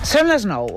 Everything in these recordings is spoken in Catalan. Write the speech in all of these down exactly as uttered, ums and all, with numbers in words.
Són les nou.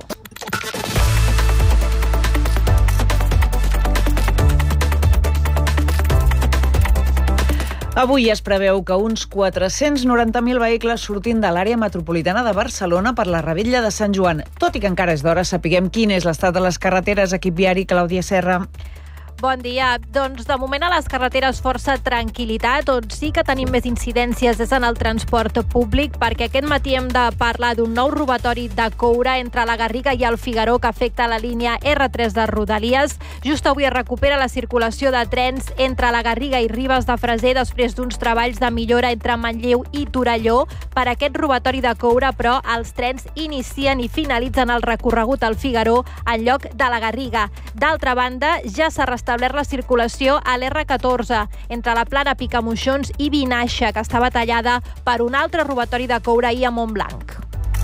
Avui es preveu que uns quatre-cents noranta mil vehicles surtin de l'àrea metropolitana de Barcelona per la Revetlla de Sant Joan. Tot i que encara és d'hora, sapiguem quin és l'estat de les carreteres. Equip viari, Clàudia Serra. Bon dia. Doncs de moment a les carreteres força tranquil·litat. On sí que tenim més incidències és en el transport públic, perquè aquest matí hem de parlar d'un nou robatori de coure entre la Garriga i el Figaró que afecta la línia erre tres de Rodalies. Just avui es recupera la circulació de trens entre la Garriga i Ribes de Freser després d'uns treballs de millora entre Manlleu i Torelló. Per aquest robatori de coure, però, els trens inicien i finalitzen el recorregut al Figaró en lloc de la Garriga. D'altra banda, ja s'ha restablert la circulació a l'erre catorze entre la plana Picamoixons i Vinaixa, que estava tallada per un altre robatori de coure ahir a Montblanc.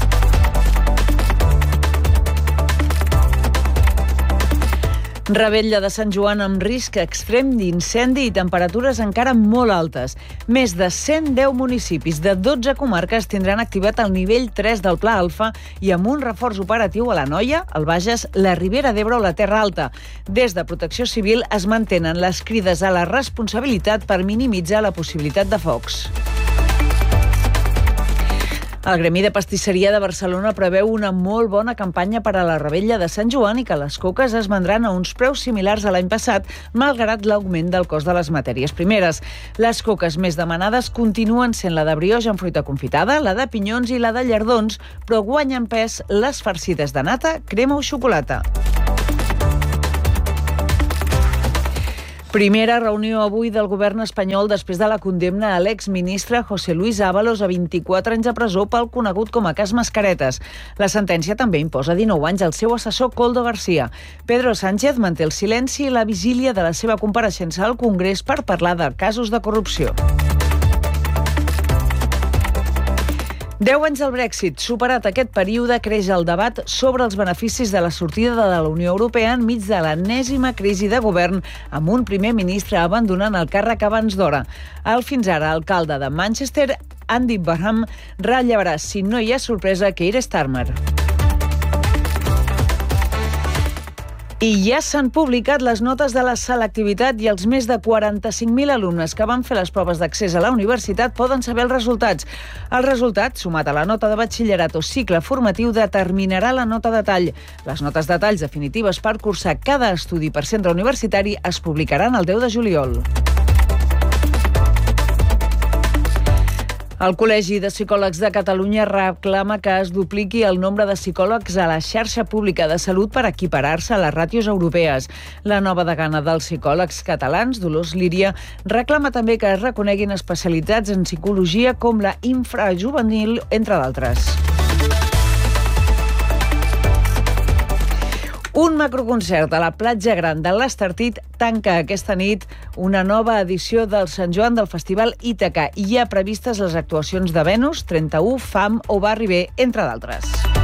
Revetlla de Sant Joan amb risc extrem d'incendi i temperatures encara molt altes. Més de cent deu municipis de dotze comarques tindran activat el nivell tres del Pla Alfa i amb un reforç operatiu a l'Anoia, el Bages, la Ribera d'Ebre o la Terra Alta. Des de Protecció Civil es mantenen les crides a la responsabilitat per minimitzar la possibilitat de focs. El Gremi de Pastisseria de Barcelona preveu una molt bona campanya per a la Revetlla de Sant Joan i que les coques es vendran a uns preus similars a l'any passat, malgrat l'augment del cost de les matèries primeres. Les coques més demanades continuen sent la de brioix amb fruita confitada, la de pinyons i la de llardons, però guanyen pes les farcides de nata, crema o xocolata. Primera reunió avui del govern espanyol després de la condemna a l'exministre José Luis Ábalos a vint-i-quatre anys de presó pel conegut com a cas Mascaretes. La sentència també imposa dinou anys al seu assessor Koldo García. Pedro Sánchez manté el silenci i la vigília de la seva compareixença al Congrés per parlar de casos de corrupció. Deu anys del Brexit. Superat aquest període, creix el debat sobre els beneficis de la sortida de la Unió Europea enmig de l'enèsima crisi de govern, amb un primer ministre abandonant el càrrec abans d'hora. El fins ara alcalde de Manchester, Andy Burnham, rellevarà, si no hi ha sorpresa, Keir Starmer. I ja s'han publicat les notes de la selectivitat i els més de quaranta-cinc mil alumnes que van fer les proves d'accés a la universitat poden saber els resultats. El resultat, sumat a la nota de batxillerat o cicle formatiu, determinarà la nota de tall. Les notes de talls definitives per cursar cada estudi per centre universitari es publicaran el deu de juliol. El Col·legi de Psicòlegs de Catalunya reclama que es dupliqui el nombre de psicòlegs a la xarxa pública de salut per equiparar-se a les ràtios europees. La nova degana dels psicòlegs catalans, Dolors Líria, reclama també que es reconeguin especialitats en psicologia com la infrajuvenil, entre d'altres. Un macroconcert a la platja gran de l'Estartit tanca aquesta nit una nova edició del Sant Joan del Festival Ítaca. Hi ha previstes les actuacions de Venus, trenta-u, Fam o Barri B, entre d'altres.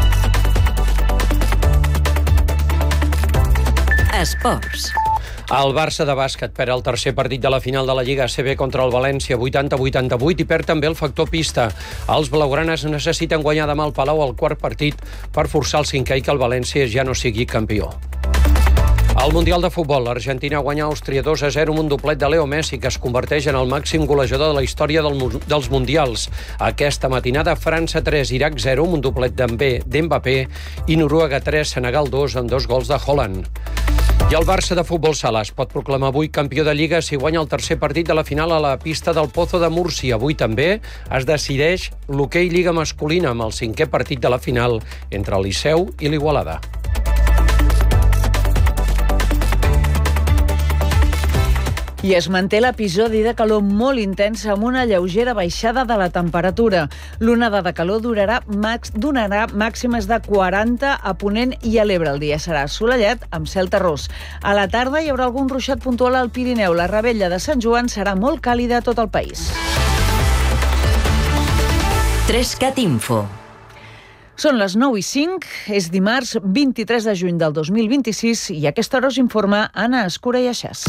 Esports. El Barça de bàsquet perd el tercer partit de la final de la Lliga A C B contra el València, vuitanta a vuitanta-vuit, i perd també el factor pista. Els blaugranes necessiten guanyar demà al Palau el quart partit per forçar el cinquè i que el València ja no sigui campió. Al Mundial de Futbol, l'Argentina guanya Àustria dos a zero amb un doblet de Leo Messi, que es converteix en el màxim golejador de la història del, dels Mundials. Aquesta matinada, França tres, Iraq zero, amb un doblet d'Mbappé, i Noruega tres, Senegal dos, amb dos gols de Haaland. I el Barça de futbol sala es pot proclamar avui campió de Lliga si guanya el tercer partit de la final a la pista del Pozo de Múrcia. Avui també es decideix l'hoquei Lliga masculina amb el cinquè partit de la final entre el Liceu i l'Igualada. I es manté l'episodi de calor molt intensa amb una lleugera baixada de la temperatura. L'onada de calor durarà max, donarà màximes de quaranta a Ponent i a l'Ebre. El dia serà assolellat amb cel terrós. A la tarda hi haurà algun ruixat puntual al Pirineu. La Revetlla de Sant Joan serà molt càlida a tot el país. Trescat Info. Són les nou i cinc, és dimarts vint-i-tres de juny del dos mil vint-i-sis i a aquesta hora us informa Anna Escura i Aixàs.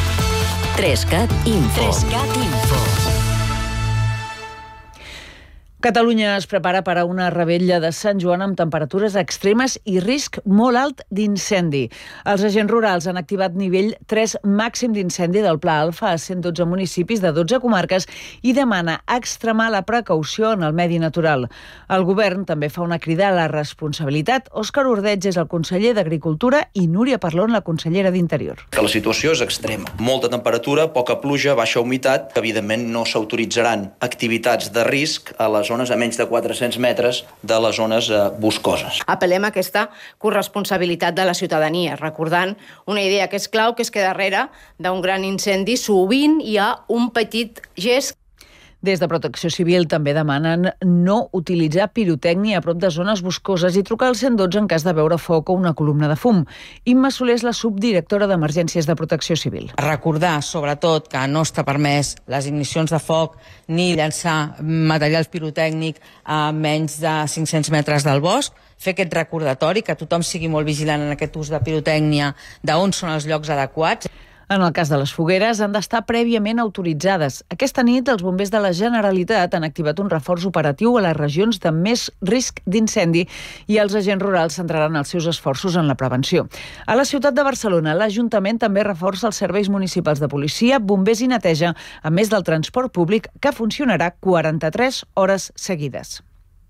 Trescat Info. Trescat Info. Catalunya es prepara per a una revetlla de Sant Joan amb temperatures extremes i risc molt alt d'incendi. Els agents rurals han activat nivell tres màxim d'incendi del Pla Alfa a cent dotze municipis de dotze comarques i demana extremar la precaució en el medi natural. El govern també fa una crida a la responsabilitat. Òscar Ordeig és el conseller d'Agricultura i Núria Parlon, la consellera d'Interior. Que la situació és extrema. Molta temperatura, poca pluja, baixa humitat. Evidentment no s'autoritzaran activitats de risc a les zones a menys de quatre-cents metres de les zones eh, boscoses. Apel·lem a aquesta corresponsabilitat de la ciutadania, recordant una idea que és clau, que és que darrere d'un gran incendi sovint hi ha un petit gest. Des de Protecció Civil també demanen no utilitzar pirotècnia a prop de zones boscoses i trucar al cent dotze en cas de veure foc o una columna de fum. Imma Soler és la subdirectora d'Emergències de Protecció Civil. Recordar, sobretot, que no està permès les ignicions de foc ni llançar material pirotècnic a menys de cinc-cents metres del bosc, fer aquest recordatori, que tothom sigui molt vigilant en aquest ús de pirotècnia, d'on són els llocs adequats. En el cas de les fogueres, han d'estar prèviament autoritzades. Aquesta nit, els bombers de la Generalitat han activat un reforç operatiu a les regions de més risc d'incendi i els agents rurals centraran els seus esforços en la prevenció. A la ciutat de Barcelona, l'Ajuntament també reforça els serveis municipals de policia, bombers i neteja, a més del transport públic, que funcionarà quaranta-tres hores seguides.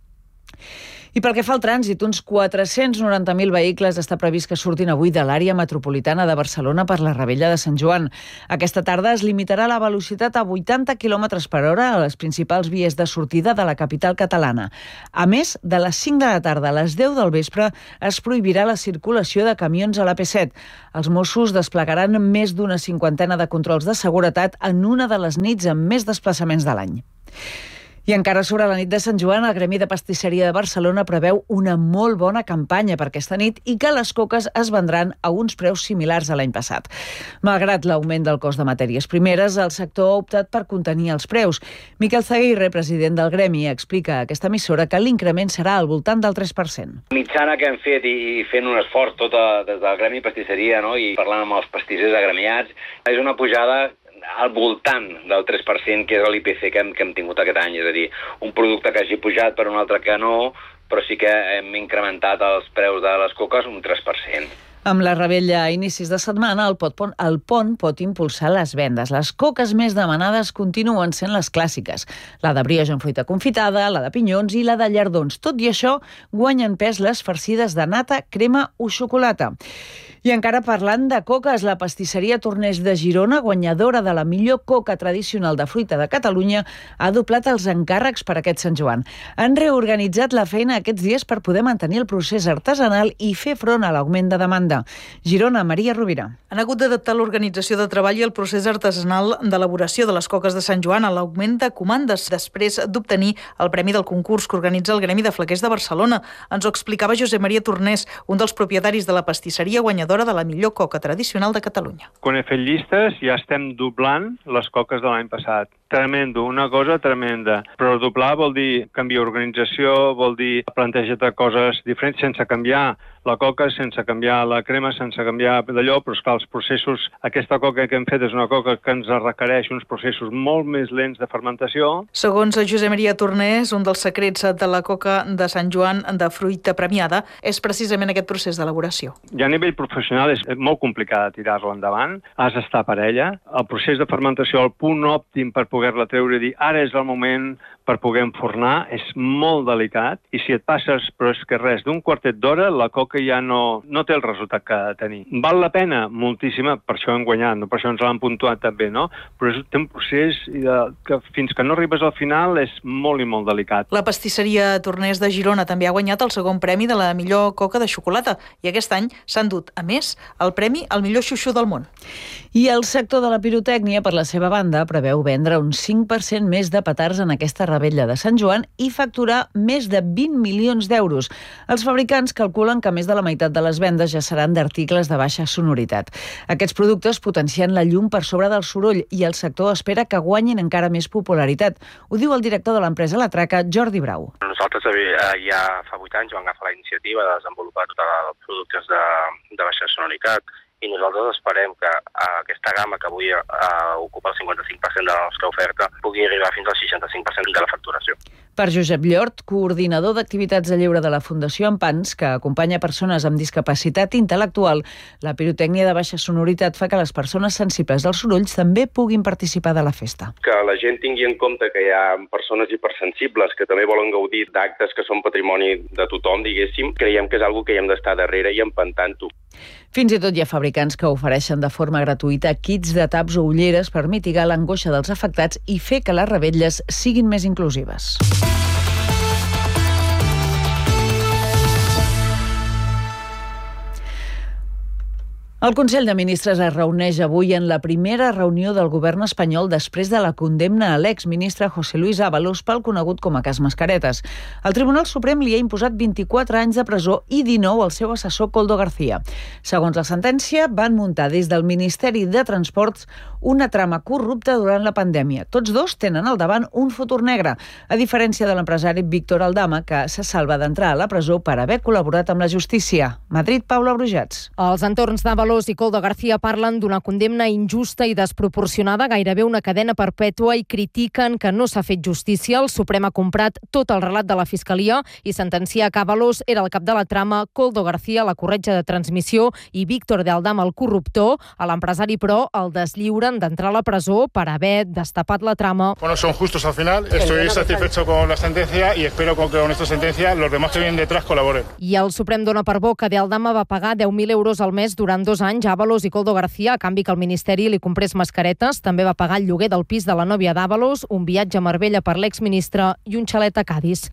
I pel que fa al trànsit, uns quatre-cents noranta mil vehicles està previst que surtin avui de l'àrea metropolitana de Barcelona per la revetlla de Sant Joan. Aquesta tarda es limitarà la velocitat a vuitanta quilòmetres per hora a les principals vies de sortida de la capital catalana. A més, de les cinc de la tarda a les deu del vespre es prohibirà la circulació de camions a l'A P set. Els Mossos desplegaran més d'una cinquantena de controls de seguretat en una de les nits amb més desplaçaments de l'any. I encara sobre la nit de Sant Joan, el Gremi de Pastisseria de Barcelona preveu una molt bona campanya per aquesta nit i que les coques es vendran a uns preus similars a l'any passat. Malgrat l'augment del cost de matèries primeres, el sector ha optat per contenir els preus. Miquel Zaguirre, president del Gremi, explica a aquesta emissora que l'increment serà al voltant del tres per cent. Mitjana que hem fet i fent un esforç tot a, des del Gremi Pastisseria, no? I parlant amb els pastissers agremiats, és una pujada al voltant del tres per cent, que és l'I P C que hem, que hem tingut aquest any. És a dir, un producte que hagi pujat per un altre que no, però sí que hem incrementat els preus de les coques un tres per cent. Amb la revetlla a inicis de setmana, el, pot, el pont pot impulsar les vendes. Les coques més demanades continuen sent les clàssiques. La de brioix amb fruita confitada, la de pinyons i la de llardons. Tot i això, guanyen pes les farcides de nata, crema o xocolata. I encara parlant de coques, la pastisseria Tornés de Girona, guanyadora de la millor coca tradicional de fruita de Catalunya, ha doblat els encàrrecs per aquest Sant Joan. Han reorganitzat la feina aquests dies per poder mantenir el procés artesanal i fer front a l'augment de demanda. Girona, Maria Rovira. Han hagut d'adaptar l'organització de treball i el procés artesanal d'elaboració de les coques de Sant Joan a l'augment de comandes després d'obtenir el premi del concurs que organitza el Gremi de Flaquers de Barcelona. Ens ho explicava Josep Maria Tornés, un dels propietaris de la pastisseria guanyadora de la millor coca tradicional de Catalunya. Quan he fet llistes ja estem doblant les coques de l'any passat. Tremendo, una cosa tremenda. Però doblar vol dir canviar organització, vol dir plantejar coses diferents sense canviar la coca, sense canviar la crema, sense canviar d'allò, però esclar, els processos, aquesta coca que hem fet és una coca que ens requereix uns processos molt més lents de fermentació. Segons Josep Maria Tornés, un dels secrets de la coca de Sant Joan de fruita premiada és precisament aquest procés d'elaboració. I a nivell professional és molt complicat tirar-la endavant, has d'estar per ella, el procés de fermentació, el punt òptim per poder-la treure i dir ara és el moment per poder enfornar, és molt delicat, i si et passes, però és que res, d'un quartet d'hora, la coca ja no, no té el resultat que ha de tenir. Val la pena? Moltíssima, per això hem guanyat, no? Per això ens l'han puntuat també, no? Però és un procés de, que fins que no arribes al final és molt i molt delicat. La pastisseria Tornés de Girona també ha guanyat el segon premi de la millor coca de xocolata, i aquest any s'han dut, a més, el premi al millor xuxu del món. I el sector de la pirotècnia, per la seva banda, preveu vendre un cinc per cent més de petards en aquesta revetlla de Sant Joan i facturar més de vint milions d'euros. Els fabricants calculen que més de la meitat de les vendes ja seran d'articles de baixa sonoritat. Aquests productes potencien la llum per sobre del soroll i el sector espera que guanyin encara més popularitat. Ho diu el director de l'empresa La Traca, Jordi Brau. Nosaltres ja fa vuit anys vam agafar la iniciativa de desenvolupar tots els productes de, de baixa sonoritat i nosaltres esperem que aquesta gamma que avui uh, ocupa el cinquanta-cinc per cent de la nostra oferta pugui arribar fins al seixanta-cinc per cent de la facturació. Per Josep Llort, coordinador d'activitats de lleure de la Fundació Ampans, que acompanya persones amb discapacitat intel·lectual, la pirotècnia de baixa sonoritat fa que les persones sensibles als sorolls també puguin participar de la festa. Que la gent tingui en compte que hi ha persones hipersensibles que també volen gaudir d'actes que són patrimoni de tothom, diguéssim, creiem que és algo que hi hem d'estar darrere i empantant-ho. Fins i tot hi ha fabricants que ofereixen de forma gratuïta kits de taps o ulleres per mitigar l'angoixa dels afectats i fer que les revetlles siguin més inclusives. El Consell de Ministres es reuneix avui en la primera reunió del govern espanyol després de la condemna a l'exministre José Luis Ábalos pel conegut com a cas Mascaretes. El Tribunal Suprem li ha imposat vint-i-quatre anys de presó i dinou al seu assessor Koldo García. Segons la sentència, van muntar des del Ministeri de Transports una trama corrupta durant la pandèmia. Tots dos tenen al davant un futur negre, a diferència de l'empresari Víctor Aldama, que se salva d'entrar a la presó per haver col·laborat amb la justícia. Madrid, Paula Brujats. Els entorns d'Ábalos i Koldo García parlen d'una condemna injusta i desproporcionada, gairebé una cadena perpètua, i critiquen que no s'ha fet justícia. El Suprem ha comprat tot el relat de la Fiscalia i sentencia que Ábalos era el cap de la trama, Koldo García la corretja de transmissió i Víctor de Aldama el corruptor. A l'empresari, però, el deslliuren d'entrar a la presó per haver destapat la trama. Bueno, son justos al final. Estoy satisfecho con la sentencia y espero que con esta sentencia los demás que vienen detrás colaboren. I el Suprem dona per bo que de Aldama va pagar deu mil euros al mes durant dos anys a Ábalos i Koldo García a canvi que el Ministeri li comprés mascaretes. També va pagar el lloguer del pis de la nòvia d'Ábalos, un viatge a Marbella per l'exministre i un xalet a Cádiz.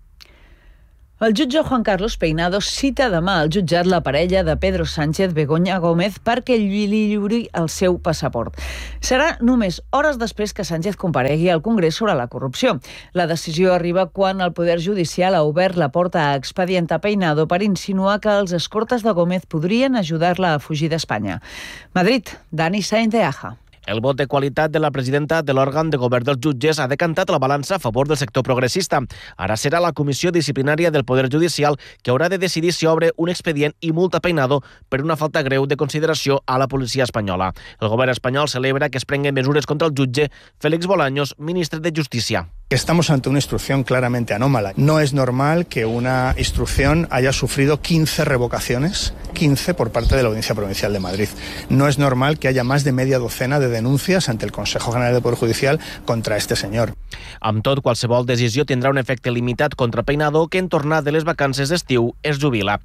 El jutge Juan Carlos Peinado cita demà al jutjat la parella de Pedro Sánchez, Begoña Gómez, perquè li lliuri el seu passaport. Serà només hores després que Sánchez comparegui al Congrés sobre la corrupció. La decisió arriba quan el Poder Judicial ha obert la porta a expedientar Peinado per insinuar que els escortes de Gómez podrien ajudar-la a fugir d'Espanya. Madrid, Dani Sainz de Aja. El vot de qualitat de la presidenta de l'òrgan de govern dels jutges ha decantat la balança a favor del sector progressista. Ara serà la Comissió Disciplinària del Poder Judicial que haurà de decidir si obre un expedient i multa Peinado per una falta greu de consideració a la policia espanyola. El govern espanyol celebra que es prenguen mesures contra el jutge Félix Bolaños, ministre de Justícia. Estamos ante una instrucción claramente anómala. No es normal que una instrucción haya sufrido quince revocaciones, quince por parte de la Audiencia Provincial de Madrid. No es normal que haya más de media docena de denuncias ante el Consejo General del Poder Judicial contra este señor. Amb tot, qualsevol decisió tindrà un efecte limitat contra Peinado, que en tornar de les vacances d'estiu es jubila.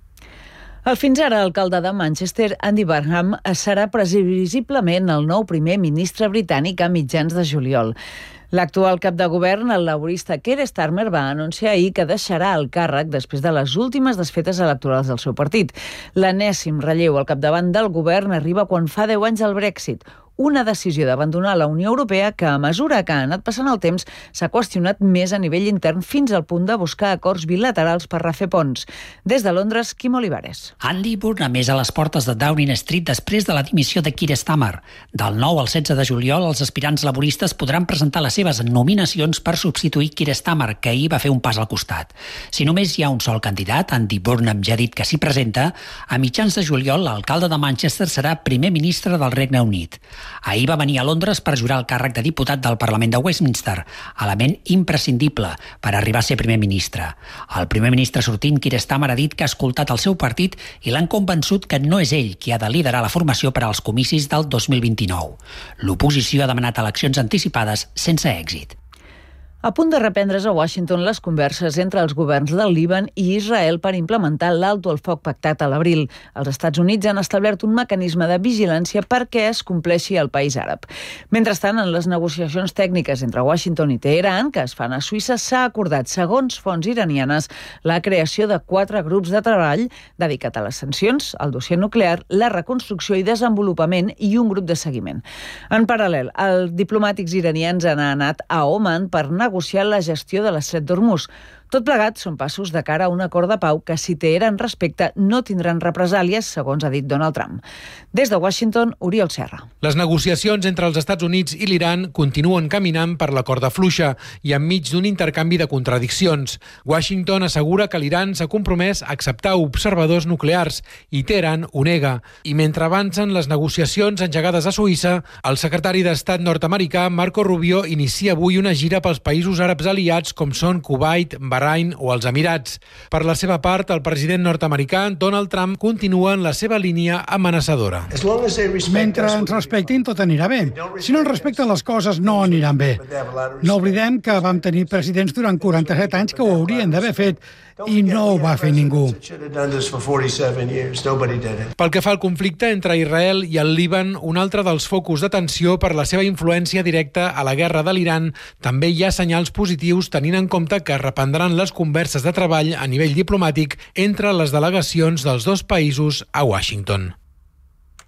El fins ara alcalde de Manchester, Andy Burnham, serà previsiblement el nou primer ministre britànic a mitjans de juliol. L'actual cap de govern, el laborista Keir Starmer, va anunciar ahir que deixarà el càrrec després de les últimes desfetes electorals del seu partit. L'enèsim relleu al capdavant del govern arriba quan fa deu anys el Brexit, una decisió d'abandonar la Unió Europea que, a mesura que ha anat passant el temps, s'ha qüestionat més a nivell intern fins al punt de buscar acords bilaterals per refer ponts. Des de Londres, Quim Olivares. Andy Burnham és a les portes de Downing Street després de la dimissió de Keir Starmer. Del nou al setze de juliol, els aspirants laboristes podran presentar les seves nominacions per substituir Keir Starmer, que ahir va fer un pas al costat. Si només hi ha un sol candidat, Andy Burnham ja ha dit que s'hi presenta, a mitjans de juliol l'alcalde de Manchester serà primer ministre del Regne Unit. Ahir va venir a Londres per jurar el càrrec de diputat del Parlament de Westminster, element imprescindible per arribar a ser primer ministre. El primer ministre sortint, Keir Starmer, ha dit que ha escoltat el seu partit i l'han convençut que no és ell qui ha de liderar la formació per als comicis del dos mil vint-i-nou. L'oposició ha demanat eleccions anticipades sense èxit. A punt de reprendre's a Washington les converses entre els governs del Líban i Israel per implementar l'alto al foc pactat a l'abril. Els Estats Units han establert un mecanisme de vigilància perquè es compleixi al país àrab. Mentrestant, en les negociacions tècniques entre Washington i Teheran, que es fan a Suïssa, s'ha acordat, segons fonts iranianes, la creació de quatre grups de treball dedicat a les sancions, el dossier nuclear, la reconstrucció i desenvolupament i un grup de seguiment. En paral·lel, els diplomàtics iranians han anat a Oman per negociar negociar la gestió de l'estret d'Hormuz. Tot plegat són passos de cara a un acord de pau que, si Teheran respecta, no tindran represàlies, segons ha dit Donald Trump. Des de Washington, Oriol Serra. Les negociacions entre els Estats Units i l'Iran continuen caminant per la corda fluixa i enmig d'un intercanvi de contradiccions. Washington assegura que l'Iran s'ha compromès a acceptar observadors nuclears i Teheran ho nega. I mentre avancen les negociacions engegades a Suïssa, el secretari d'Estat nord-americà Marco Rubio inicia avui una gira pels països àrabs aliats com són Kuwait, Bahrain o els Emirats. Per la seva part, el president nord-americà Donald Trump continua en la seva línia amenaçadora. Mentre ens respectin, tot anirà bé. Si no ens respecten, les coses no aniran bé. No oblidem que vam tenir presidents durant quaranta-set anys que ho haurien d'haver fet i no ho va fer ningú. Pel que fa al conflicte entre Israel i el Líban, un altre dels focus d'atenció per la seva influència directa a la guerra de l'Iran, també hi ha senyals positius tenint en compte que reprendran les converses de treball a nivell diplomàtic entre les delegacions dels dos països a Washington.